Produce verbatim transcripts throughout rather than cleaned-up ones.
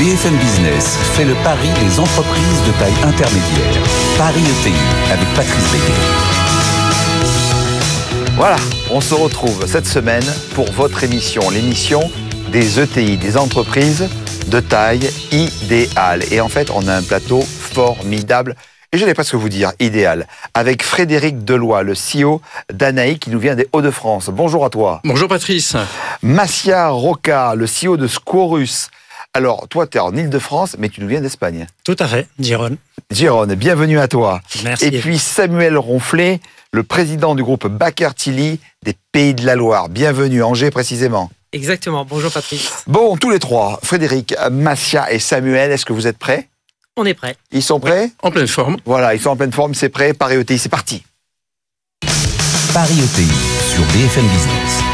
B F M Business fait le pari des entreprises de taille intermédiaire. Paris E T I avec Patrice Béguet. Voilà, on se retrouve cette semaine pour votre émission, l'émission des E T I, des entreprises de taille idéale. Et en fait, on a un plateau formidable, et je n'ai pas ce que vous dire, idéal, avec Frédéric Deloy, le C E O d'Anaïc, qui nous vient des Hauts-de-France. Bonjour à toi. Bonjour Patrice. Massia Roca, le C E O de Scorus. Alors, toi, tu es en Ile-de-France, mais tu nous viens d'Espagne. Tout à fait, Giron. Giron, bienvenue à toi. Merci. Et puis Samuel Ronflet, le président du groupe Baker-Tilly des Pays de la Loire. Bienvenue, Angers précisément. Exactement, bonjour Patrice. Bon, tous les trois, Frédéric, Massia et Samuel, est-ce que vous êtes prêts ? On est prêts. Ils sont prêts ? En pleine forme. Voilà, ils sont en pleine forme, c'est prêt. Paris E T I, c'est parti. Paris E T I sur B F M Business.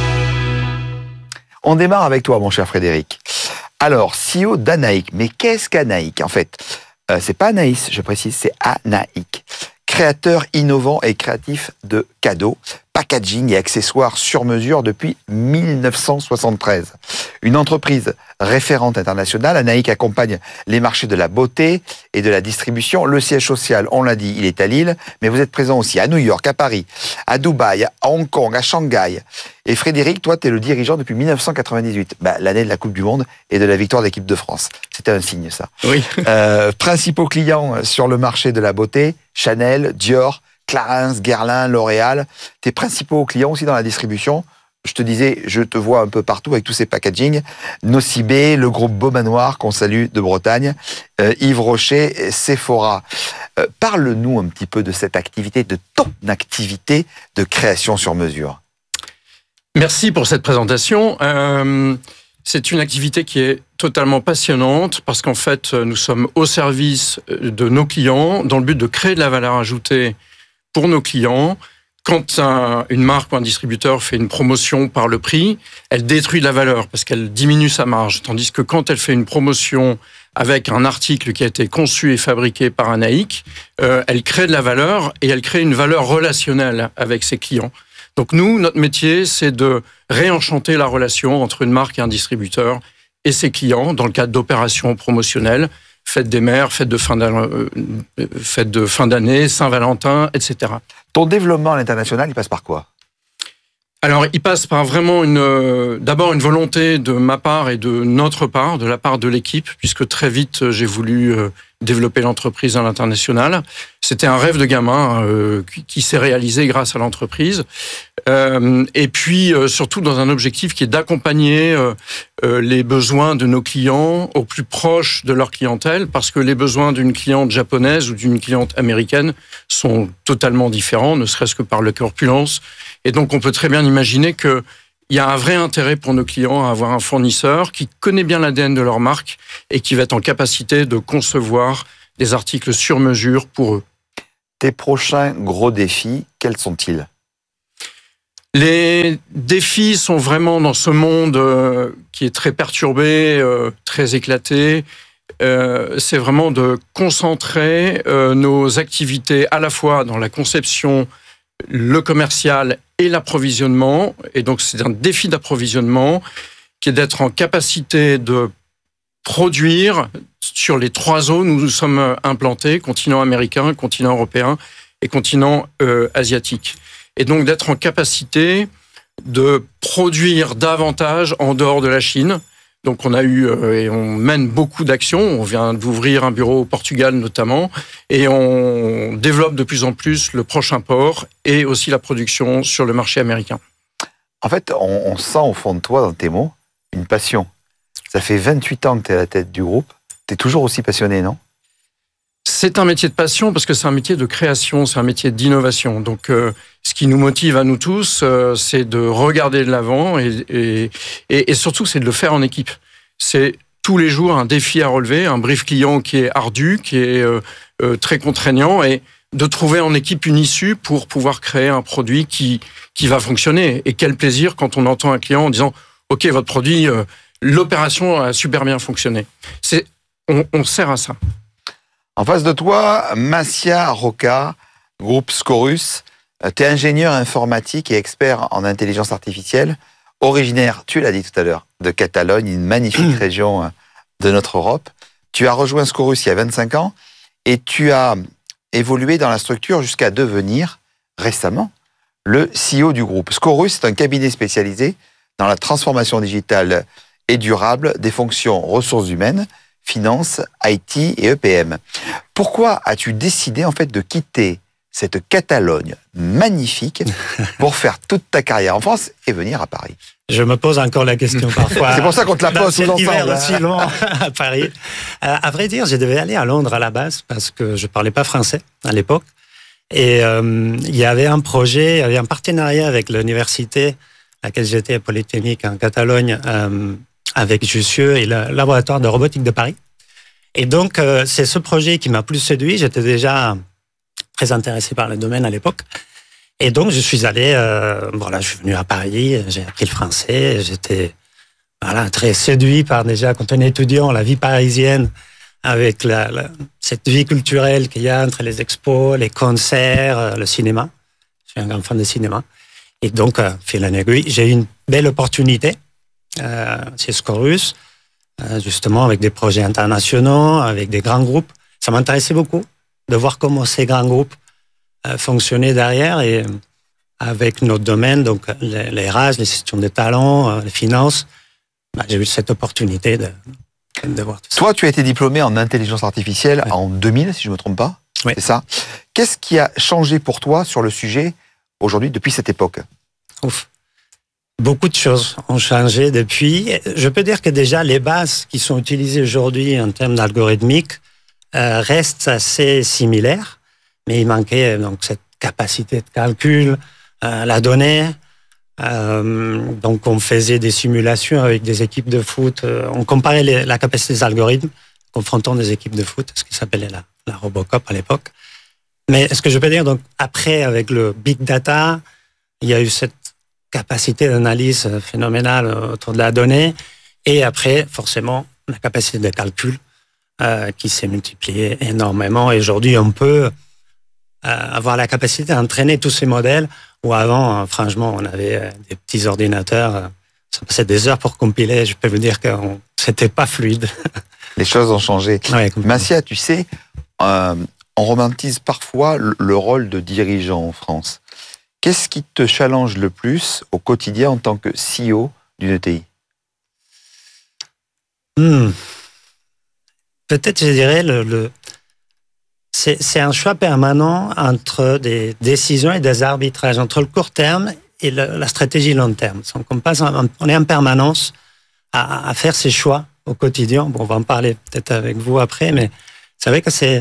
On démarre avec toi, mon cher Frédéric. Alors, C E O d'Anaïc. Mais qu'est-ce qu'Anaïc, en fait ? euh, C'est pas Anaïs, je précise, c'est Anaïc. Créateur innovant et créatif de cadeaux, packaging et accessoires sur mesure depuis mille neuf cent soixante-treize. Une entreprise référente internationale, Anaïc accompagne les marchés de la beauté et de la distribution. Le siège social, on l'a dit, il est à Lille, mais vous êtes présent aussi à New York, à Paris, à Dubaï, à Hong Kong, à Shanghai. Et Frédéric, toi, tu es le dirigeant depuis mille neuf cent quatre-vingt-dix-huit, bah, l'année de la Coupe du Monde et de la victoire de l'équipe de France. C'était un signe, ça. Oui. Euh, principaux clients sur le marché de la beauté, Chanel, Dior, Clarins, Guerlain, L'Oréal. Tes principaux clients aussi dans la distribution, je te disais, je te vois un peu partout avec tous ces packaging. Nocibé, le groupe Beaumanoir, qu'on salue de Bretagne, euh, Yves Rocher, Sephora. Euh, parle-nous un petit peu de cette activité, de ton activité de création sur mesure. Merci pour cette présentation. Euh, c'est une activité qui est totalement passionnante parce qu'en fait, nous sommes au service de nos clients dans le but de créer de la valeur ajoutée pour nos clients. Quand un, une marque ou un distributeur fait une promotion par le prix, elle détruit de la valeur parce qu'elle diminue sa marge. Tandis que quand elle fait une promotion avec un article qui a été conçu et fabriqué par Anaïc, euh, elle crée de la valeur et elle crée une valeur relationnelle avec ses clients. Donc nous, notre métier, c'est de réenchanter la relation entre une marque et un distributeur et ses clients dans le cadre d'opérations promotionnelles, fête des mères, fête de fin d'année, euh, fête de fin d'année, Saint-Valentin, et cetera. Ton développement à l'international, il passe par quoi ? Alors, il passe par vraiment une, euh, d'abord une volonté de ma part et de notre part, de la part de l'équipe, puisque très vite, j'ai voulu euh, développer l'entreprise à l'international. C'était un rêve de gamin euh, qui, qui s'est réalisé grâce à l'entreprise. Euh, et puis, euh, surtout dans un objectif qui est d'accompagner euh, euh, les besoins de nos clients au plus proche de leur clientèle, parce que les besoins d'une cliente japonaise ou d'une cliente américaine sont totalement différents, ne serait-ce que par leur corpulence. Et donc, on peut très bien imaginer qu'il y a un vrai intérêt pour nos clients à avoir un fournisseur qui connaît bien l'A D N de leur marque et qui va être en capacité de concevoir des articles sur mesure pour eux. Tes prochains gros défis, quels sont-ils ? Les défis sont vraiment dans ce monde euh, qui est très perturbé, euh, très éclaté. Euh, c'est vraiment de concentrer euh, nos activités à la fois dans la conception, le commercial et l'approvisionnement. Et donc, c'est un défi d'approvisionnement qui est d'être en capacité de produire sur les trois zones où nous sommes implantés, continent américain, continent européen et continent euh, asiatique. Et donc, d'être en capacité de produire davantage en dehors de la Chine. Donc, on a eu euh, et on mène beaucoup d'actions. On vient d'ouvrir un bureau au Portugal notamment, et on développe de plus en plus le prochain port et aussi la production sur le marché américain. En fait, on, on sent au fond de toi, dans tes mots, une passion. Ça fait vingt-huit ans que tu es à la tête du groupe. Tu es toujours aussi passionné, non ? C'est un métier de passion parce que c'est un métier de création, c'est un métier d'innovation. Donc, euh, ce qui nous motive à nous tous, euh, c'est de regarder de l'avant et, et, et, et surtout, c'est de le faire en équipe. C'est tous les jours un défi à relever, un brief client qui est ardu, qui est euh, euh, très contraignant, et de trouver en équipe une issue pour pouvoir créer un produit qui, qui va fonctionner. Et quel plaisir quand on entend un client en disant « Ok, votre produit, euh, l'opération a super bien fonctionné ». C'est, on, on sert à ça. En face de toi, Massia Roca, groupe Scorus. Tu es ingénieur informatique et expert en intelligence artificielle, originaire, tu l'as dit tout à l'heure, de Catalogne, une magnifique région de notre Europe. Tu as rejoint Scorus il y a vingt-cinq ans et tu as évolué dans la structure jusqu'à devenir, récemment, le C E O du groupe. Scorus est un cabinet spécialisé dans la transformation digitale et durable des fonctions ressources humaines, finance, I T et E P M. Pourquoi as-tu décidé en fait de quitter cette Catalogne magnifique pour faire toute ta carrière en France et venir à Paris? Je me pose encore la question parfois. C'est pour ça qu'on te la pose tous ensemble. Aussi long à Paris. Euh, à vrai dire, je devais aller à Londres à la base parce que je parlais pas français à l'époque. Et euh, il y avait un projet, il y avait un partenariat avec l'université à laquelle j'étais, Polytechnique en Catalogne, euh, avec Jussieu et le laboratoire de robotique de Paris. Et donc, euh, c'est ce projet qui m'a plus séduit. J'étais déjà très intéressé par le domaine à l'époque. Et donc, je suis allé, euh, voilà, je suis venu à Paris, j'ai appris le français, j'étais, voilà, très séduit par déjà, quand on est étudiant, la vie parisienne, avec la, la, cette vie culturelle qu'il y a entre les expos, les concerts, le cinéma. Je suis un grand fan de cinéma. Et donc, euh, fil en aiguille, j'ai eu une belle opportunité, euh, chez Scorus, euh, justement, avec des projets internationaux, avec des grands groupes. Ça m'intéressait beaucoup de voir comment ces grands groupes fonctionner derrière et avec notre domaine, donc les, les R H, les gestions des talents, les finances, bah, j'ai eu cette opportunité de, de voir tout ça. Toi, tu as été diplômé en intelligence artificielle ouais. en deux mille, si je ne me trompe pas. Oui. C'est ça. Qu'est-ce qui a changé pour toi sur le sujet aujourd'hui, depuis cette époque? Ouf. Beaucoup de choses ont changé depuis. Je peux dire que déjà, les bases qui sont utilisées aujourd'hui en termes d'algorithmique euh, restent assez similaires. Mais il manquait donc cette capacité de calcul, euh, la donnée. Euh, donc on faisait des simulations avec des équipes de foot. Euh, on comparait les, la capacité des algorithmes, confrontant des équipes de foot, ce qui s'appelait la, la Robocop à l'époque. Mais ce que je peux dire, donc après avec le big data, il y a eu cette capacité d'analyse phénoménale autour de la donnée, et après forcément la capacité de calcul euh, qui s'est multipliée énormément. Et aujourd'hui on peut avoir la capacité d'entraîner tous ces modèles, où avant, franchement, on avait des petits ordinateurs, ça passait des heures pour compiler, je peux vous dire que c'était pas fluide. Les choses ont changé. Ouais, Massia, tu sais, euh, on romantise parfois le, le rôle de dirigeant en France. Qu'est-ce qui te challenge le plus au quotidien en tant que C E O d'une E T I? hmm. Peut-être, je dirais, le... le... C'est, c'est un choix permanent entre des décisions et des arbitrages, entre le court terme et le, la stratégie long terme. Donc on, passe en, on est en permanence à, à faire ces choix au quotidien. Bon, on va en parler peut-être avec vous après, mais c'est vrai que c'est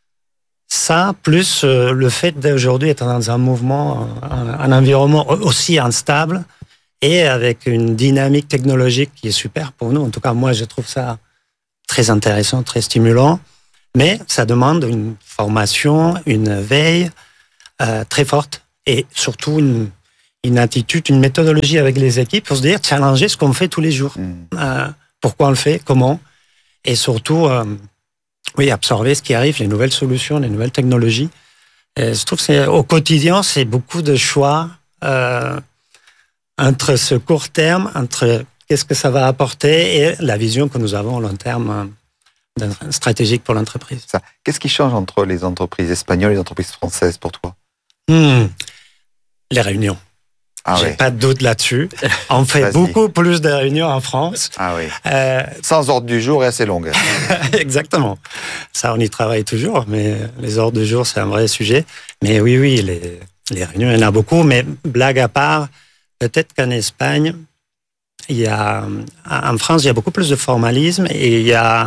ça, plus euh, le fait d'aujourd'hui être dans un mouvement, un, un environnement aussi instable et avec une dynamique technologique qui est super pour nous. En tout cas, moi, je trouve ça très intéressant, très stimulant. Mais ça demande une formation, une veille euh, très forte et surtout une, une attitude, une méthodologie avec les équipes pour se dire, challenger ce qu'on fait tous les jours. Mmh. Euh, pourquoi on le fait, comment, et surtout, euh, oui, absorber ce qui arrive, les nouvelles solutions, les nouvelles technologies. Et je trouve que c'est, au quotidien, c'est beaucoup de choix euh, entre ce court terme, entre qu'est-ce que ça va apporter et la vision que nous avons à long terme. Euh, stratégique pour l'entreprise. Ça. Qu'est-ce qui change entre les entreprises espagnoles et les entreprises françaises pour toi? hmm. Les réunions. Ah J'ai oui. pas de doute là-dessus. On fait Vas-y. beaucoup plus de réunions en France. Ah oui. Euh... Sans ordre du jour et assez longue. Exactement. Ça, on y travaille toujours, mais les ordres du jour, c'est un vrai sujet. Mais oui, oui, les, les réunions, il y en a beaucoup. Mais blague à part, peut-être qu'en Espagne, il y a, en France, il y a beaucoup plus de formalisme et il y a,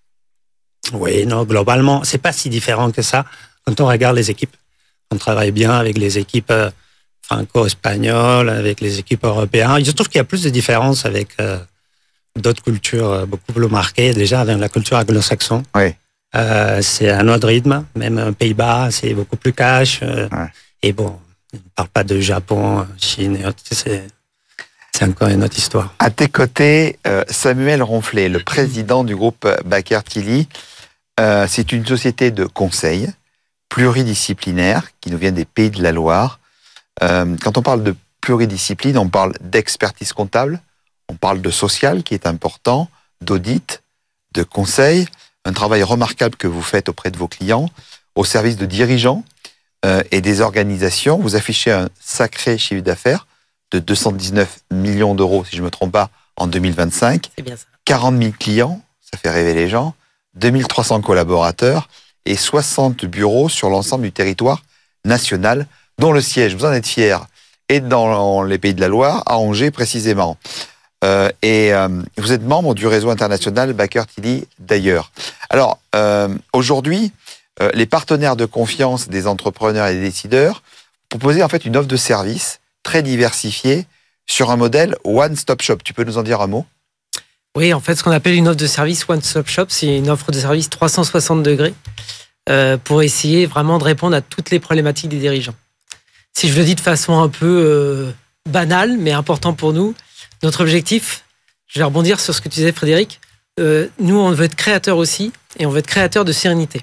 oui, non, globalement, c'est pas si différent que ça. Quand on regarde les équipes, on travaille bien avec les équipes franco-espagnoles, avec les équipes européennes. Je trouve qu'il y a plus de différences avec euh, d'autres cultures beaucoup plus marquées, déjà avec la culture anglo-saxonne. Oui. Euh, c'est un autre rythme, même aux Pays-Bas, c'est beaucoup plus cash. Euh, ouais. Et bon, on ne parle pas de Japon, Chine et autres, c'est, c'est encore une autre histoire. À tes côtés, euh, Samuel Ronflet, le président du groupe Baker Tilly. Euh, c'est une société de conseil pluridisciplinaire qui nous vient des Pays de la Loire. Euh, quand on parle de pluridiscipline, on parle d'expertise comptable, on parle de social qui est important, d'audit, de conseil, un travail remarquable que vous faites auprès de vos clients, au service de dirigeants euh, et des organisations. Vous affichez un sacré chiffre d'affaires de deux cent dix-neuf millions d'euros, si je ne me trompe pas, en deux mille vingt-cinq. C'est bien ça. quarante mille clients, ça fait rêver les gens, deux mille trois cents collaborateurs et soixante bureaux sur l'ensemble du territoire national, dont le siège, vous en êtes fiers, est dans les Pays de la Loire, à Angers précisément. Euh, et euh, vous êtes membre du réseau international Baker Tilly d'ailleurs. Alors, euh, aujourd'hui, euh, les partenaires de confiance des entrepreneurs et des décideurs proposent en fait une offre de service très diversifiée sur un modèle one-stop shop. Tu peux nous en dire un mot ? Oui, en fait, ce qu'on appelle une offre de service one-stop shop, c'est une offre de service trois cent soixante degrés euh, pour essayer vraiment de répondre à toutes les problématiques des dirigeants. Si je le dis de façon un peu euh, banale, mais important pour nous, notre objectif, je vais rebondir sur ce que tu disais, Frédéric, euh, nous, on veut être créateur aussi, et on veut être créateur de sérénité.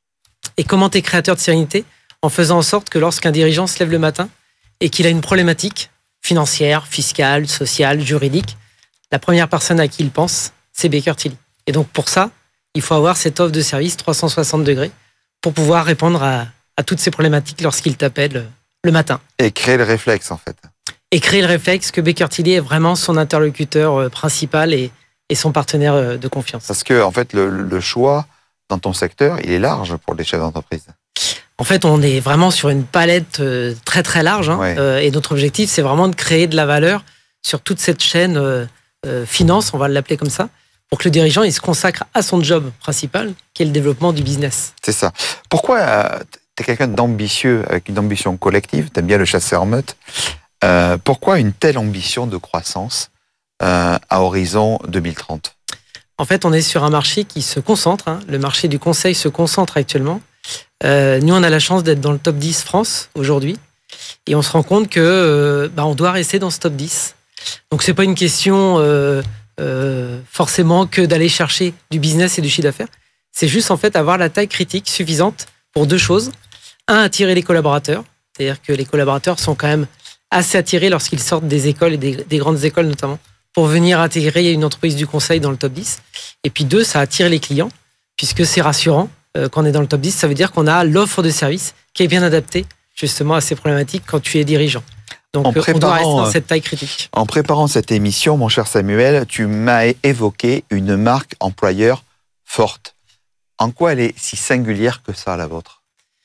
Et comment tu es créateur de sérénité ? En faisant en sorte que lorsqu'un dirigeant se lève le matin et qu'il a une problématique financière, fiscale, sociale, juridique, la première personne à qui il pense, c'est Baker Tilly. Et donc pour ça, il faut avoir cette offre de service trois cent soixante degrés pour pouvoir répondre à, à toutes ces problématiques lorsqu'il t'appelle le matin. Et créer le réflexe, en fait. Et créer le réflexe que Baker Tilly est vraiment son interlocuteur principal et, et son partenaire de confiance. Parce que, en fait, le, le choix dans ton secteur, il est large pour les chefs d'entreprise. En fait, on est vraiment sur une palette très très large. Hein, ouais. euh, et notre objectif, c'est vraiment de créer de la valeur sur toute cette chaîne euh, euh, finance, on va l'appeler comme ça, pour que le dirigeant il se consacre à son job principal, qui est le développement du business. C'est ça. Pourquoi euh, tu es quelqu'un d'ambitieux, avec une ambition collective, tu aimes bien le chasseur-meute, euh, pourquoi une telle ambition de croissance euh, à horizon deux mille trente ? En fait, on est sur un marché qui se concentre. Hein, le marché du conseil se concentre actuellement. Euh, nous, on a la chance d'être dans le top dix France aujourd'hui. Et on se rend compte que euh, bah, on doit rester dans ce top dix. Donc, c'est pas une question euh, euh, forcément que d'aller chercher du business et du chiffre d'affaires. C'est juste, en fait, avoir la taille critique suffisante pour deux choses. Un, attirer les collaborateurs. C'est-à-dire que les collaborateurs sont quand même assez attirés lorsqu'ils sortent des écoles et des, des grandes écoles notamment pour venir intégrer une entreprise du conseil dans le top dix. Et puis deux, ça attire les clients puisque c'est rassurant euh, quand on est dans le top dix. Ça veut dire qu'on a l'offre de service qui est bien adaptée justement à ces problématiques quand tu es dirigeant. Donc, on doit rester dans cette taille critique. En préparant cette émission, mon cher Samuel, tu m'as évoqué une marque employeur forte. En quoi elle est si singulière que ça, la vôtre ?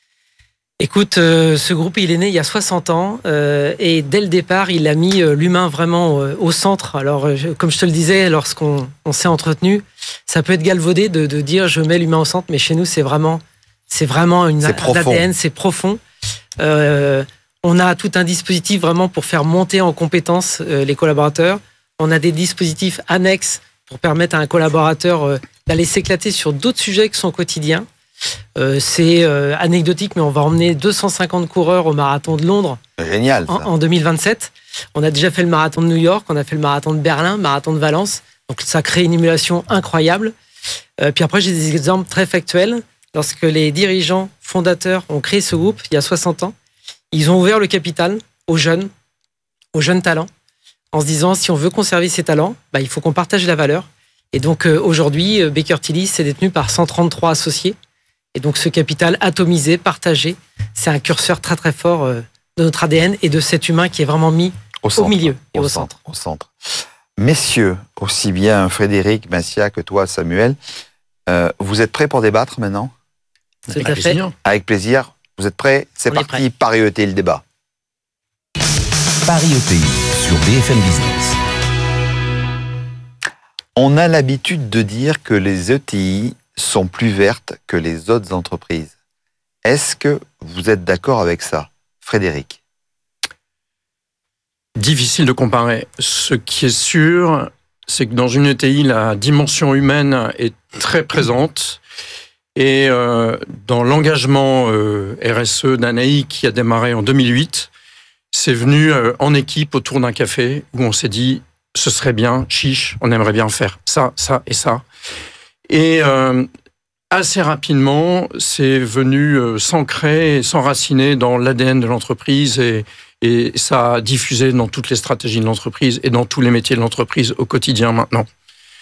Écoute, euh, ce groupe, il est né il y a soixante ans euh, et dès le départ, il a mis euh, l'humain vraiment euh, au centre. Alors, euh, comme je te le disais, lorsqu'on on s'est entretenu, ça peut être galvaudé de, de dire je mets l'humain au centre, mais chez nous, c'est vraiment, c'est vraiment une, c'est un A D N, c'est profond. Euh, on a tout un dispositif vraiment pour faire monter en compétence euh, les collaborateurs. On a des dispositifs annexes pour permettre à un collaborateur euh, d'aller s'éclater sur d'autres sujets que son quotidien. Euh, c'est euh, anecdotique, mais on va emmener deux cent cinquante coureurs au marathon de Londres. Génial, en, en deux mille vingt-sept. On a déjà fait le marathon de New York, on a fait le marathon de Berlin, marathon de Valence. Donc ça crée une émulation incroyable. Euh, puis après, j'ai des exemples très factuels. Lorsque les dirigeants fondateurs ont créé ce groupe il y a soixante ans, ils ont ouvert le capital aux jeunes, aux jeunes talents, en se disant si on veut conserver ces talents, bah, il faut qu'on partage la valeur. Et donc euh, aujourd'hui, Baker Tilly, c'est détenu par cent trente-trois associés. Et donc, ce capital atomisé, partagé, c'est un curseur très, très fort de notre A D N et de cet humain qui est vraiment mis au, centre, au milieu et au, au centre. centre. Au centre. Messieurs, aussi bien Frédéric, Massia que toi, Samuel, euh, vous êtes prêts pour débattre maintenant ? Tout à fait. Avec plaisir. Vous êtes prêts ? C'est On parti, Paris E T I, le débat. Paris E T I sur B F M Business. On a l'habitude de dire que les E T I sont plus vertes que les autres entreprises. Est-ce que vous êtes d'accord avec ça, Frédéric ? Difficile de comparer. Ce qui est sûr, c'est que dans une E T I, la dimension humaine est très présente. Et euh, dans l'engagement euh, R S E d'Anaï qui a démarré en deux mille huit, c'est venu euh, en équipe autour d'un café où on s'est dit « ce serait bien, chiche, on aimerait bien faire ça, ça et ça ». Et euh, assez rapidement, c'est venu euh, s'ancrer et s'enraciner dans l'A D N de l'entreprise et, et ça a diffusé dans toutes les stratégies de l'entreprise et dans tous les métiers de l'entreprise au quotidien maintenant.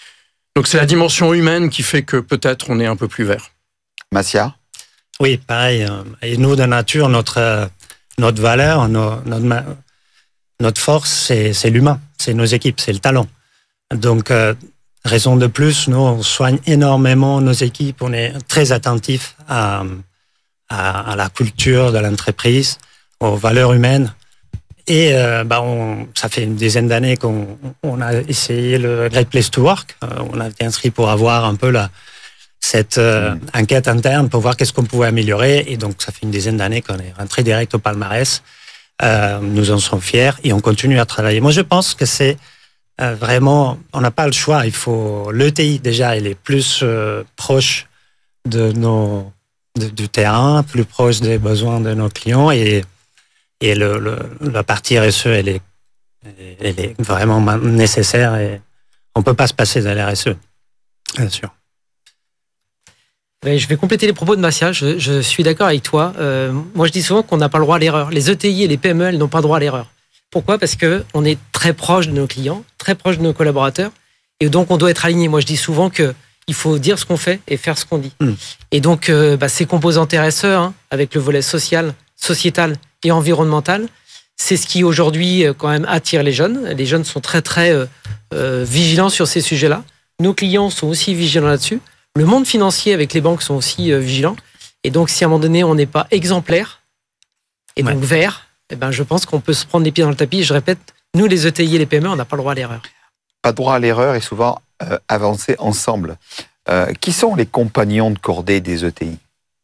Donc c'est la dimension humaine qui fait que peut-être on est un peu plus vert. Massia? Oui, pareil. Et nous, de nature, notre, notre valeur, nos, notre, notre force, c'est, c'est l'humain, c'est nos équipes, c'est le talent. Donc, euh, raison de plus, nous, on soigne énormément nos équipes, on est très attentifs à, à, à la culture de l'entreprise, aux valeurs humaines. Et euh, bah on, ça fait une dizaine d'années qu'on on a essayé le Great Place to Work. Euh, on a été inscrit pour avoir un peu la, cette euh, mmh. enquête interne pour voir qu'est-ce qu'on pouvait améliorer. Et donc, ça fait une dizaine d'années qu'on est rentré direct au palmarès. Euh, nous en sommes fiers et on continue à travailler. Moi, je pense que c'est euh, vraiment... On n'a pas le choix. Il faut... L'E T I, déjà, il est plus euh, proche de nos, de, du terrain, plus proche des besoins de nos clients. Et Et le, le, la partie R S E, elle est, elle est vraiment nécessaire et on ne peut pas se passer de la R S E, bien sûr. Je vais compléter les propos de Massia. Je, je suis d'accord avec toi. Euh, moi, je dis souvent qu'on n'a pas le droit à l'erreur. Les E T I et les P M E, elles n'ont pas le droit à l'erreur. Pourquoi ? Parce qu'on est très proche de nos clients, très proche de nos collaborateurs. Et donc, on doit être aligné. Moi, je dis souvent qu'il faut dire ce qu'on fait et faire ce qu'on dit. Mmh. Et donc, euh, bah, ces composantes R S E, hein, avec le volet social, sociétal et environnemental, c'est ce qui aujourd'hui quand même attire les jeunes. Les jeunes sont très très euh, euh, vigilants sur ces sujets-là. Nos clients sont aussi vigilants là-dessus. Le monde financier avec les banques sont aussi euh, vigilants. Et donc si à un moment donné on n'est pas exemplaire et donc ouais. vert, eh ben, je pense qu'on peut se prendre les pieds dans le tapis. Je répète, nous les E T I et les P M E, on n'a pas le droit à l'erreur. Pas droit à l'erreur et souvent euh, avancer ensemble. Euh, qui sont les compagnons de cordée des E T I ?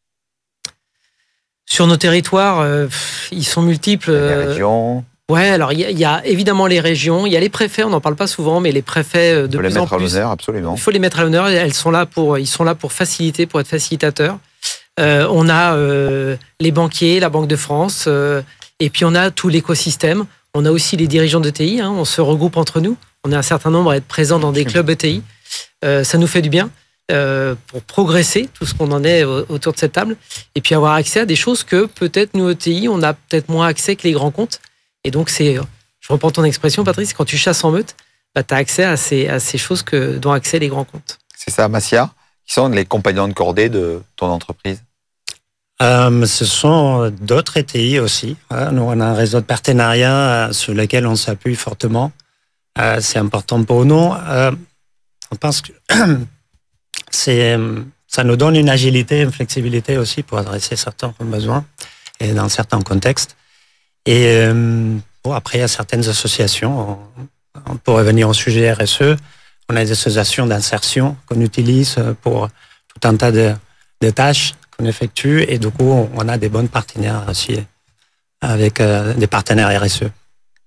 Sur nos territoires, euh, ils sont multiples. Les régions. Ouais, alors il y, y a évidemment les régions, il y a les préfets, on n'en parle pas souvent, mais les préfets de plus en plus. Il faut les mettre à l'honneur, absolument. Il faut les mettre à l'honneur. Elles sont là pour, ils sont là pour faciliter, pour être facilitateurs. Euh, on a euh, les banquiers, la Banque de France, euh, et puis on a tout l'écosystème. On a aussi les dirigeants d'E T I. Hein, on se regroupe entre nous. On est un certain nombre à être présents dans des clubs E T I. Euh, ça nous fait du bien. Euh, pour progresser, tout ce qu'on en est autour de cette table, et puis avoir accès à des choses que peut-être nous E T I, on a peut-être moins accès que les grands comptes. Et donc, c'est, je reprends ton expression, Patrice, quand tu chasses en meute, bah, tu as accès à ces, à ces choses que, dont accès les grands comptes. C'est ça, Massia. Qui sont les compagnons de cordée de ton entreprise ? euh, Ce sont d'autres E T I aussi. Nous, on a un réseau de partenariats sur lequel on s'appuie fortement. Euh, c'est important pour nous. Euh, on pense que C'est, ça nous donne une agilité, une flexibilité aussi pour adresser certains besoins et dans certains contextes. Et euh, bon, après, il y a certaines associations. On, on, pour revenir au sujet R S E, on a des associations d'insertion qu'on utilise pour tout un tas de, de tâches qu'on effectue. Et du coup, on a des bons partenaires aussi avec euh, des partenaires R S E. Frédéric ?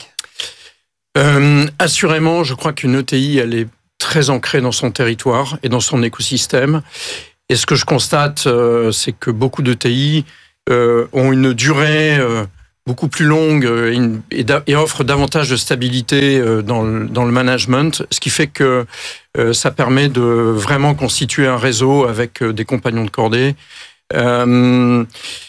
euh, Assurément, je crois qu'une E T I, elle est très ancré dans son territoire et dans son écosystème. Et ce que je constate, euh, c'est que beaucoup d'E T I euh, ont une durée euh, beaucoup plus longue et, une, et, et offrent davantage de stabilité euh, dans, le, dans le management, ce qui fait que euh, ça permet de vraiment constituer un réseau avec euh, des compagnons de cordée. Euh,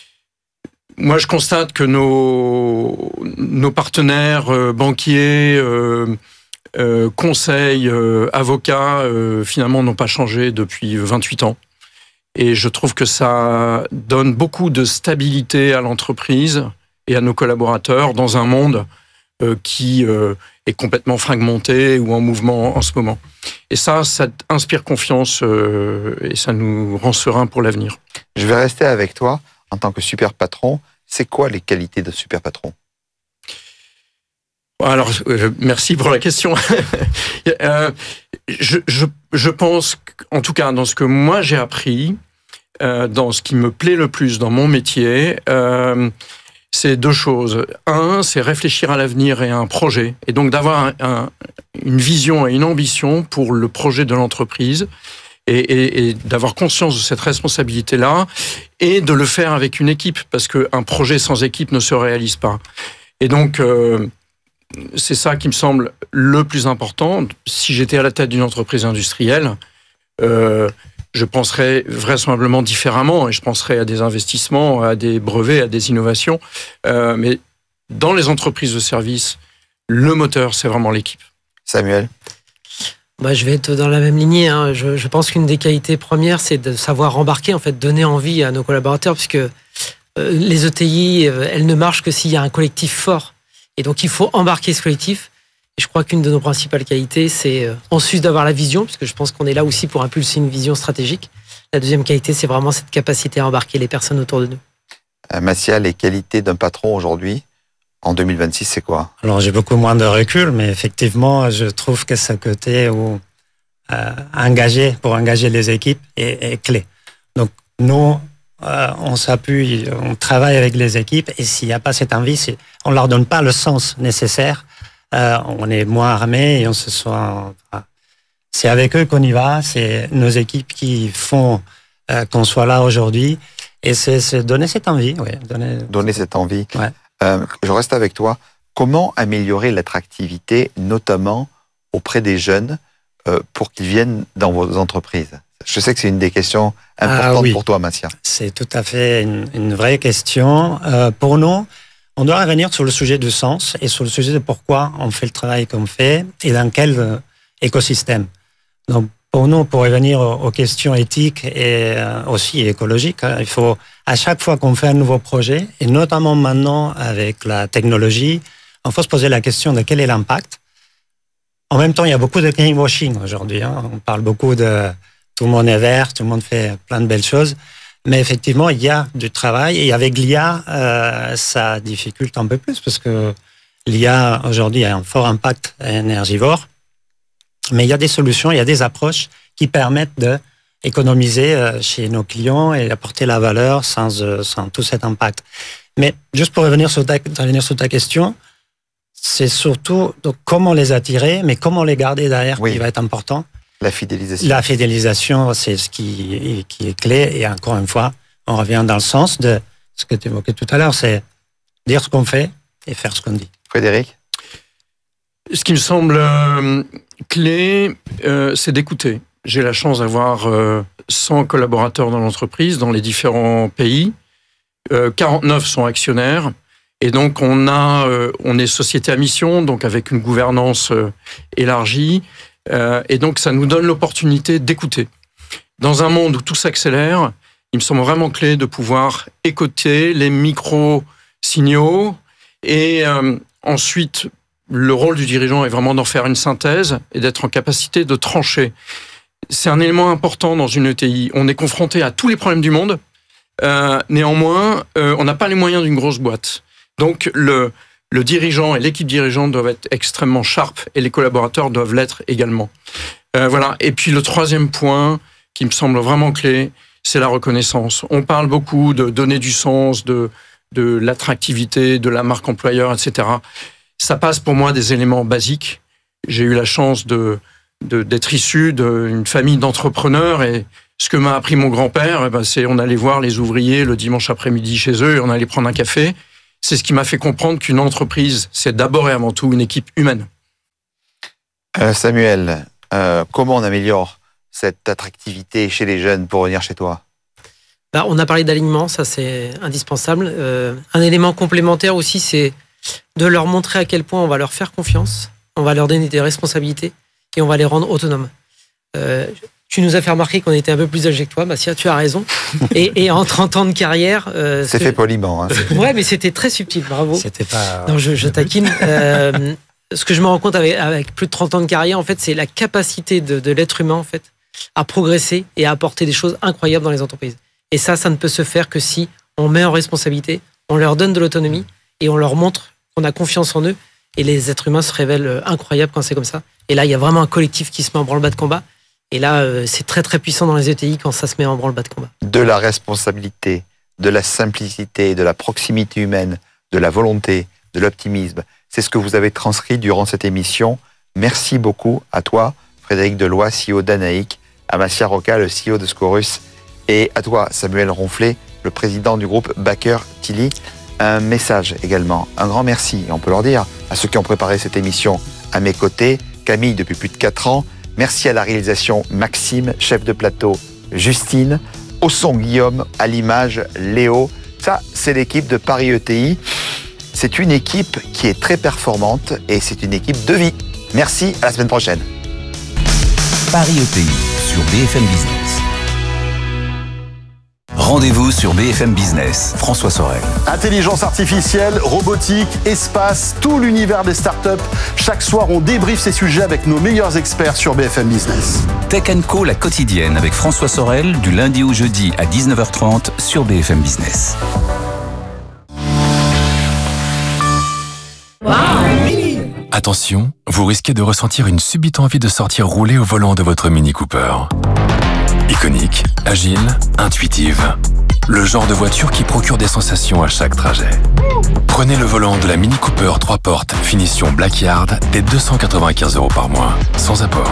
moi, je constate que nos, nos partenaires euh, banquiers, euh, Euh, conseils, euh, avocats, euh, finalement, n'ont pas changé depuis vingt-huit ans. Et je trouve que ça donne beaucoup de stabilité à l'entreprise et à nos collaborateurs dans un monde euh, qui euh, est complètement fragmenté ou en mouvement en ce moment. Et ça, ça inspire confiance euh, et ça nous rend sereins pour l'avenir. Je vais rester avec toi en tant que super patron. C'est quoi les qualités de super patron ? Alors, euh, merci pour la question. euh, je, je, je pense, en tout cas, dans ce que moi j'ai appris, euh, dans ce qui me plaît le plus dans mon métier, euh, c'est deux choses. Un, c'est réfléchir à l'avenir et à un projet, et donc d'avoir un, un, une vision et une ambition pour le projet de l'entreprise, et, et, et d'avoir conscience de cette responsabilité-là, et de le faire avec une équipe, parce qu'un projet sans équipe ne se réalise pas. Et donc... Euh, c'est ça qui me semble le plus important. Si j'étais à la tête d'une entreprise industrielle, euh, je penserais vraisemblablement différemment et je penserais à des investissements, à des brevets, à des innovations. Euh, mais dans les entreprises de services, le moteur, c'est vraiment l'équipe. Samuel ? Bah, je vais être dans la même lignée. Hein. Je, je pense qu'une des qualités premières, c'est de savoir embarquer, en fait, donner envie à nos collaborateurs, puisque euh, les E T I, euh, elles ne marchent que s'il y a un collectif fort. Et donc, il faut embarquer ce collectif. Et je crois qu'une de nos principales qualités, c'est euh, en sus d'avoir la vision, puisque je pense qu'on est là aussi pour impulser une vision stratégique. La deuxième qualité, c'est vraiment cette capacité à embarquer les personnes autour de nous. Euh, Massia, les qualités d'un patron aujourd'hui, en deux mille vingt-six, c'est quoi? Alors, j'ai beaucoup moins de recul, mais effectivement, je trouve que ce côté où euh, engager, pour engager les équipes est, est clé. Donc, nous, euh, on s'appuie, on travaille avec les équipes, et s'il n'y a pas cette envie, c'est, on leur donne pas le sens nécessaire. Euh, on est moins armés et on se sent. Enfin, c'est avec eux qu'on y va. C'est nos équipes qui font euh, qu'on soit là aujourd'hui, et c'est, c'est donner cette envie. Ouais, donner... Donner cette envie. Ouais. Euh, je reste avec toi. Comment améliorer l'attractivité, notamment auprès des jeunes, euh, pour qu'ils viennent dans vos entreprises? Je sais que c'est une des questions importantes ah, oui. pour toi, Massia. C'est tout à fait une, une vraie question. Euh, pour nous, on doit revenir sur le sujet du sens et sur le sujet de pourquoi on fait le travail qu'on fait et dans quel euh, écosystème. Donc, pour nous, pour revenir aux, aux questions éthiques et euh, aussi écologiques, hein, il faut, à chaque fois qu'on fait un nouveau projet, et notamment maintenant avec la technologie, il faut se poser la question de quel est l'impact. En même temps, il y a beaucoup de greenwashing aujourd'hui. Hein. On parle beaucoup de tout le monde est vert, tout le monde fait plein de belles choses. Mais effectivement, il y a du travail. Et avec l'I A, euh, ça difficulte un peu plus parce que l'I A, aujourd'hui, a un fort impact énergivore. Mais il y a des solutions, il y a des approches qui permettent d'économiser euh, chez nos clients et apporter la valeur sans, euh, sans tout cet impact. Mais juste pour revenir sur ta, revenir sur ta question, c'est surtout donc, comment les attirer, mais comment les garder derrière oui. qui va être important. La fidélisation. La fidélisation, c'est ce qui, qui est clé. Et encore une fois, on revient dans le sens de ce que tu évoquais tout à l'heure, c'est dire ce qu'on fait et faire ce qu'on dit. Frédéric? Ce qui me semble euh, clé, euh, c'est d'écouter. J'ai la chance d'avoir euh, cent collaborateurs dans l'entreprise, dans les différents pays. Euh, quarante-neuf sont actionnaires. Et donc, on, a, euh, on est société à mission, donc avec une gouvernance euh, élargie. Euh, et donc, ça nous donne l'opportunité d'écouter. Dans un monde où tout s'accélère, il me semble vraiment clé de pouvoir écouter les micro-signaux. Et euh, ensuite, le rôle du dirigeant est vraiment d'en faire une synthèse et d'être en capacité de trancher. C'est un élément important dans une E T I. On est confronté à tous les problèmes du monde. Euh, néanmoins, euh, on n'a pas les moyens d'une grosse boîte. Donc, le, le dirigeant et l'équipe dirigeante doivent être extrêmement sharp et les collaborateurs doivent l'être également. Euh, voilà. Et puis, le troisième point qui me semble vraiment clé, c'est la reconnaissance. On parle beaucoup de donner du sens, de, de l'attractivité, de la marque employeur, et cetera. Ça passe pour moi des éléments basiques. J'ai eu la chance de, de, d'être issu d'une famille d'entrepreneurs et ce que m'a appris mon grand-père, eh ben, c'est on allait voir les ouvriers le dimanche après-midi chez eux et on allait prendre un café. C'est ce qui m'a fait comprendre qu'une entreprise, c'est d'abord et avant tout une équipe humaine. Euh, Samuel, euh, comment on améliore cette attractivité chez les jeunes pour venir chez toi? Bah, on a parlé d'alignement, ça c'est indispensable. Euh, un élément complémentaire aussi, c'est de leur montrer à quel point on va leur faire confiance, on va leur donner des responsabilités et on va les rendre autonomes. Euh, Tu nous as fait remarquer qu'on était un peu plus âgé que toi, Massia, tu as raison. Et, et en trente ans de carrière... Euh, c'est fait poliment. Hein. Ouais, mais c'était très subtil, bravo. C'était pas... Non, je, je taquine. Euh, ce que je me rends compte avec, avec plus de trente ans de carrière, en fait, c'est la capacité de, de l'être humain, en fait, à progresser et à apporter des choses incroyables dans les entreprises. Et ça, ça ne peut se faire que si on met en responsabilité, on leur donne de l'autonomie et on leur montre qu'on a confiance en eux. Et les êtres humains se révèlent incroyables quand c'est comme ça. Et là, il y a vraiment un collectif qui se met en branle-bas de combat. Et là, c'est très très puissant dans les E T I quand ça se met en branle-bas de combat. De la responsabilité, de la simplicité, de la proximité humaine, de la volonté, de l'optimisme. C'est ce que vous avez transcrit durant cette émission. Merci beaucoup à toi, Frédéric Deloy, C E O d'Anaïc, à Massia Rocca, le C E O de Scorus, et à toi, Samuel Ronflet, le président du groupe Baker Tilly. Un message également, un grand merci, on peut leur dire, à ceux qui ont préparé cette émission à mes côtés. Camille, depuis plus de quatre ans. Merci à la réalisation Maxime, chef de plateau Justine, au son Guillaume, à l'image Léo. Ça, c'est l'équipe de Paris E T I. C'est une équipe qui est très performante et c'est une équipe de vie. Merci, à la semaine prochaine. Paris E T I sur B F M Business. Rendez-vous sur B F M Business, François Sorel. Intelligence artificielle, robotique, espace, tout l'univers des startups. Chaque soir, on débriefe ces sujets avec nos meilleurs experts sur B F M Business. Tech and Co, la quotidienne avec François Sorel, du lundi au jeudi à dix-neuf heures trente sur B F M Business. Attention, vous risquez de ressentir une subite envie de sortir rouler au volant de votre Mini Cooper. Iconique, agile, intuitive. Le genre de voiture qui procure des sensations à chaque trajet. Prenez le volant de la Mini Cooper trois portes finition Blackyard dès deux cent quatre-vingt-quinze euros par mois, sans apport.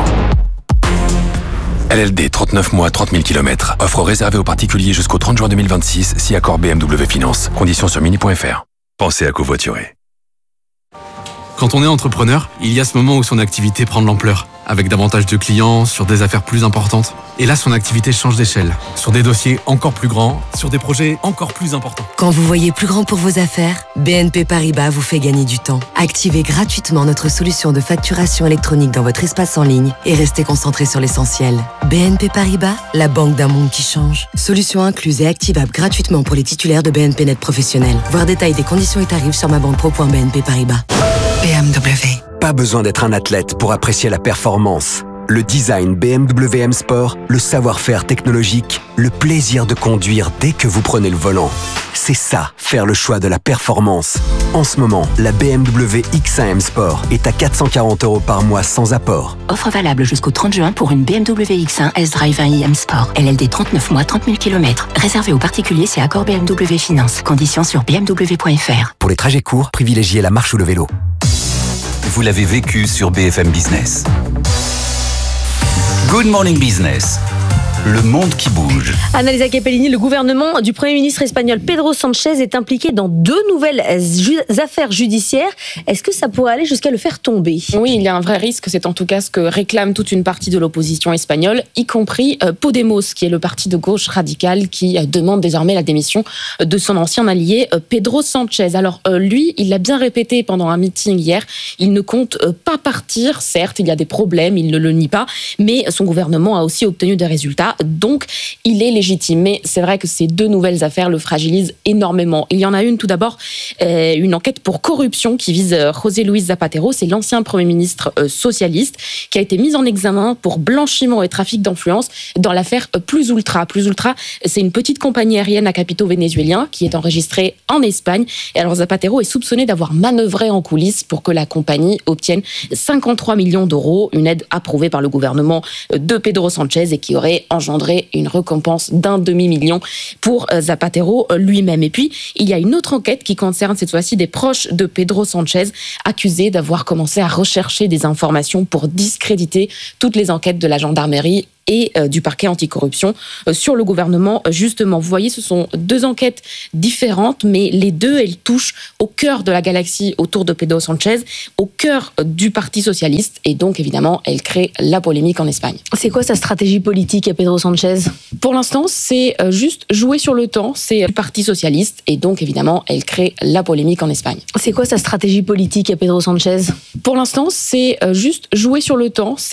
L L D trente-neuf mois, trente mille kilomètres. Offre réservée aux particuliers jusqu'au trente juin deux mille vingt-six, si accord B M W Finance. Conditions sur mini point f r. Pensez à covoiturer. Quand on est entrepreneur, il y a ce moment où son activité prend de l'ampleur, avec davantage de clients, sur des affaires plus importantes. Et là, son activité change d'échelle, sur des dossiers encore plus grands, sur des projets encore plus importants. Quand vous voyez plus grand pour vos affaires, B N P Paribas vous fait gagner du temps. Activez gratuitement notre solution de facturation électronique dans votre espace en ligne et restez concentré sur l'essentiel. B N P Paribas, la banque d'un monde qui change. Solution incluse et activable gratuitement pour les titulaires de B N P Net professionnels. Voir détail des conditions et tarifs sur ma banque pro point b n p paribas. B M W. Pas besoin d'être un athlète pour apprécier la performance. Le design B M W M Sport, le savoir-faire technologique, le plaisir de conduire dès que vous prenez le volant. C'est ça, faire le choix de la performance. En ce moment, la B M W X un M Sport est à quatre cent quarante euros par mois sans apport. Offre valable jusqu'au trente juin pour une B M W X un S-Drive un i M Sport. L L D trente-neuf mois, trente mille kilomètres. Réservé aux particuliers, c'est accord B M W Finance. Conditions sur b m w point f r. Pour les trajets courts, privilégiez la marche ou le vélo. Vous l'avez vécu sur B F M Business. Good Morning Business. Le monde qui bouge. Annalisa Capellini, le gouvernement du Premier ministre espagnol Pedro Sánchez est impliqué dans deux nouvelles ju- affaires judiciaires. Est-ce que ça pourrait aller jusqu'à le faire tomber ? Oui, il y a un vrai risque. C'est en tout cas ce que réclame toute une partie de l'opposition espagnole, y compris euh, Podemos, qui est le parti de gauche radical qui euh, demande désormais la démission de son ancien allié euh, Pedro Sánchez. Alors euh, lui, il l'a bien répété pendant un meeting hier, il ne compte euh, pas partir. Certes, il y a des problèmes, il ne le nie pas, mais son gouvernement a aussi obtenu des résultats. Donc, il est légitime. Mais c'est vrai que ces deux nouvelles affaires le fragilisent énormément. Il y en a une, tout d'abord, euh, une enquête pour corruption qui vise euh, José Luis Zapatero. C'est l'ancien Premier ministre euh, socialiste qui a été mis en examen pour blanchiment et trafic d'influence dans l'affaire euh, Plus Ultra. Plus Ultra, c'est une petite compagnie aérienne à capitaux vénézuéliens qui est enregistrée en Espagne. Et alors, Zapatero est soupçonné d'avoir manœuvré en coulisses pour que la compagnie obtienne cinquante-trois millions d'euros, une aide approuvée par le gouvernement de Pedro Sánchez et qui aurait engendré une récompense d'un demi-million pour Zapatero lui-même. Et puis, il y a une autre enquête qui concerne cette fois-ci des proches de Pedro Sánchez, accusés d'avoir commencé à rechercher des informations pour discréditer toutes les enquêtes de la gendarmerie et euh, du parquet anticorruption euh, sur le gouvernement, justement. Vous voyez, ce sont deux enquêtes différentes, mais les deux, elles touchent au cœur de la galaxie autour de Pedro Sánchez, au cœur euh, du Parti socialiste, et donc, évidemment, elles créent la polémique en Espagne. C'est quoi sa stratégie politique à Pedro Sánchez ? Pour l'instant, c'est euh, juste jouer sur le temps, c'est euh, le Parti socialiste, et donc, évidemment, elle crée la polémique en Espagne. C'est quoi sa stratégie politique à Pedro Sánchez ? Pour l'instant, c'est euh, juste jouer sur le temps, c'est